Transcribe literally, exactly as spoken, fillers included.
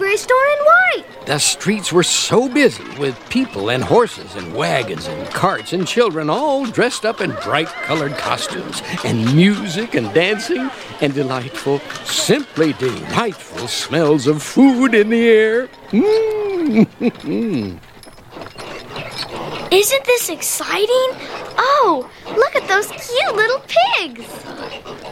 grocery store in white. The streets were so busy with people and horses and wagons and carts and children all dressed up in bright-colored costumes and music and dancing and delightful, simply delightful smells of food in the air. Mm. Isn't this exciting? Oh, look at those cute little pigs.